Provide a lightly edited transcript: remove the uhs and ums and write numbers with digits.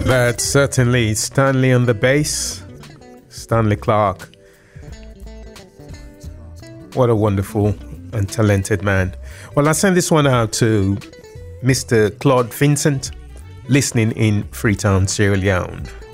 That's certainly Stanley on the bass, Stanley Clarke. What a wonderful and talented man. Well, I send this one out to Mr. Claude Vincent, listening in Freetown, Sierra Leone.